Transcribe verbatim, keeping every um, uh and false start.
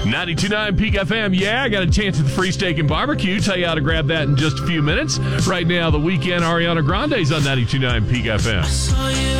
ninety-two point nine Peak F M. Yeah, I got a chance at the free steak and barbecue. Tell you how to grab that in just a few minutes. Right now, The Weeknd, Ariana Grande's on ninety-two point nine Peak F M.